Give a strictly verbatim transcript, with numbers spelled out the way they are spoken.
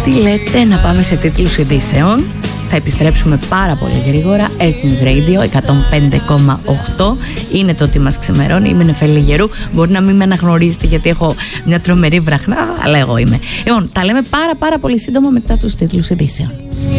Τι λέτε να πάμε σε τίτλους ειδήσεων? Θα επιστρέψουμε πάρα πολύ γρήγορα. Earth News Radio εκατόν πέντε κόμμα οκτώ είναι το τι μας ξημερώνει. Είμαι Νεφέλη Γερού. Μπορεί να μην με αναγνωρίζετε γιατί έχω μια τρομερή βραχνά, αλλά εγώ είμαι. Λοιπόν, τα λέμε πάρα πάρα πολύ σύντομα μετά τους τίτλους ειδήσεων.